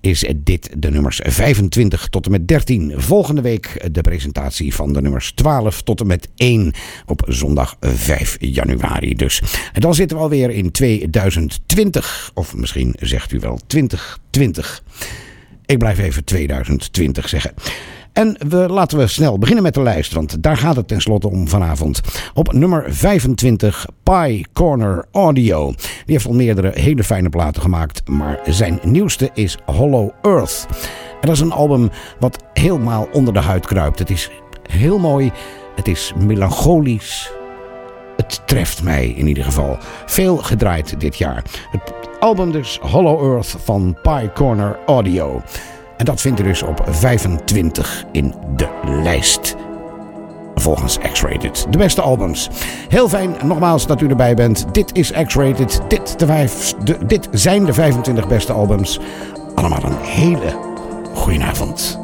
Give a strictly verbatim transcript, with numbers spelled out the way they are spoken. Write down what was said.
is dit de nummers vijfentwintig tot en met dertien. Volgende week de presentatie van de nummers twaalf tot en met één op zondag vijf januari dus. En dan zitten we alweer in tweeduizend twintig. Of misschien zegt u wel twintig twintig. Ik blijf even tweeduizend twintig zeggen. En we, laten we snel beginnen met de lijst, want daar gaat het tenslotte om vanavond. Op nummer vijfentwintig, Pie Corner Audio. Die heeft al meerdere hele fijne platen gemaakt, maar zijn nieuwste is Hollow Earth. En dat is een album wat helemaal onder de huid kruipt. Het is heel mooi, het is melancholisch. Het treft mij in ieder geval. Veel gedraaid dit jaar. Het album dus Hollow Earth van Pie Corner Audio. En dat vindt u dus op vijfentwintig in de lijst. Volgens X-Rated. De beste albums. Heel fijn, nogmaals, dat u erbij bent. Dit is X-Rated. Dit, de vijf, de, dit zijn de vijfentwintig beste albums. Allemaal een hele goeie avond.